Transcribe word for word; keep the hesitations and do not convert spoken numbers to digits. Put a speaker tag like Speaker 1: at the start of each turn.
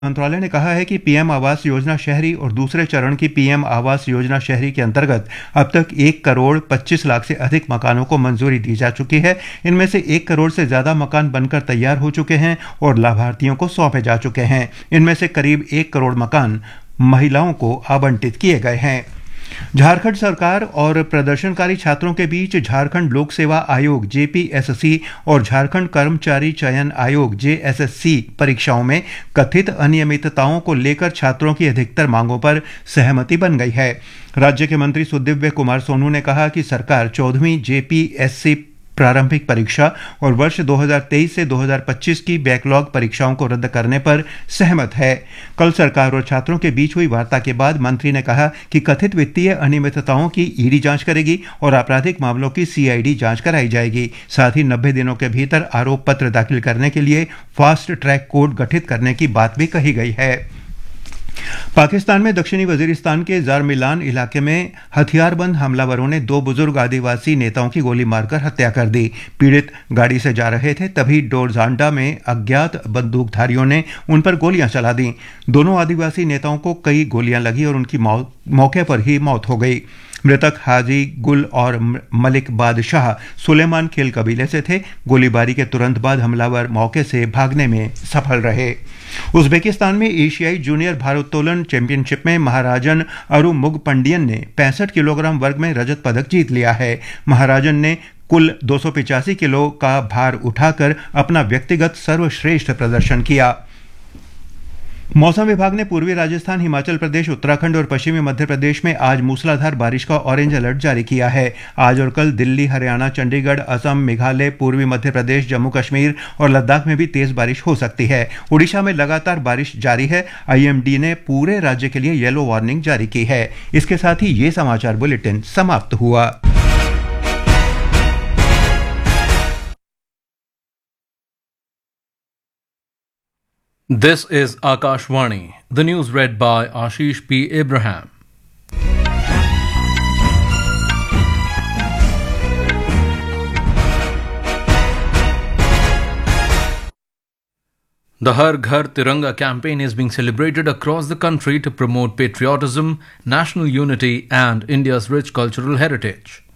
Speaker 1: मंत्रालय ने कहा है कि पीएम आवास योजना शहरी और दूसरे चरण की पीएम आवास योजना शहरी के अंतर्गत अब तक एक करोड़ पच्चीस लाख से अधिक मकानों को मंजूरी दी जा चुकी है। इनमें से एक करोड़ से ज्यादा मकान बनकर तैयार हो चुके हैं और लाभार्थियों को सौंपे जा चुके हैं। इनमें से करीब एक करोड़ मकान महिलाओं को आवंटित किए गए हैं। झारखंड सरकार और प्रदर्शनकारी छात्रों के बीच झारखंड लोक सेवा आयोग जेपीएससी और झारखंड कर्मचारी चयन आयोग जेएसएससी परीक्षाओं में कथित अनियमितताओं को लेकर छात्रों की अधिकतर मांगों पर सहमति बन गई है। राज्य के मंत्री सुदिव्य कुमार सोनू ने कहा कि सरकार चौदहवीं जेपीएससी प्रारंभिक परीक्षा और वर्ष दो हज़ार तेईस से दो हज़ार पच्चीस की बैकलॉग परीक्षाओं को रद्द करने पर सहमत है। कल सरकार और छात्रों के बीच हुई वार्ता के बाद मंत्री ने कहा कि कथित वित्तीय अनियमितताओं की ईडी जांच करेगी और आपराधिक मामलों की सीआईडी जांच कराई जाएगी। साथ ही नब्बे दिनों के भीतर आरोप पत्र दाखिल करने के लिए फास्ट ट्रैक कोर्ट गठित करने की बात भी कही गई है। पाकिस्तान में दक्षिणी वजीरिस्तान के ज़ारमिलान इलाके में हथियारबंद हमलावरों ने दो बुजुर्ग आदिवासी नेताओं की गोली मारकर हत्या कर दी। पीड़ित गाड़ी से जा रहे थे, तभी डोरजांडा में अज्ञात बंदूकधारियों ने उन पर गोलियां चला दी। दोनों आदिवासी नेताओं को कई गोलियां लगी और उनकी मौके पर ही मौत हो गई। मृतक हाजी गुल और मलिक बादशाह सुलेमान खेल कबीले से थे। गोलीबारी के तुरंत बाद हमलावर मौके से भागने में सफल रहे। उज्बेकिस्तान में एशियाई जूनियर भारोत्तोलन चैंपियनशिप में महाराजन अरुमुग पंडियन ने पैंसठ किलोग्राम वर्ग में रजत पदक जीत लिया है। महाराजन ने कुल दो सौ पिचासी किलो का भार उठाकर अपना व्यक्तिगत सर्वश्रेष्ठ प्रदर्शन किया। मौसम विभाग ने पूर्वी राजस्थान, हिमाचल प्रदेश, उत्तराखंड और पश्चिमी मध्य प्रदेश में आज मूसलाधार बारिश का ऑरेंज अलर्ट जारी किया है। आज और कल दिल्ली, हरियाणा, चंडीगढ़, असम, मेघालय, पूर्वी मध्य प्रदेश, जम्मू कश्मीर और लद्दाख में भी तेज बारिश हो सकती है। उड़ीसा में लगातार बारिश जारी है। आईएमडी ने पूरे राज्य के लिए येलो वार्निंग जारी की है। इसके साथ ही ये समाचार बुलेटिन समाप्त हुआ।
Speaker 2: This is Akashvani. The news read by Ashish P. Abraham. The Har Ghar Tiranga campaign is being celebrated across the country to promote patriotism, national unity, and India's rich cultural heritage.